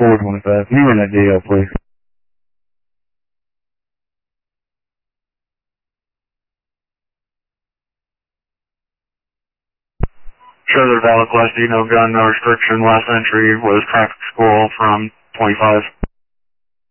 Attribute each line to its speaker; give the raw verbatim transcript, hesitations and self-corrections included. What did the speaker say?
Speaker 1: four twenty-five. Can you run that D L, please? Show the valid class D, no gun, no restriction. Last entry was traffic school from twenty-five.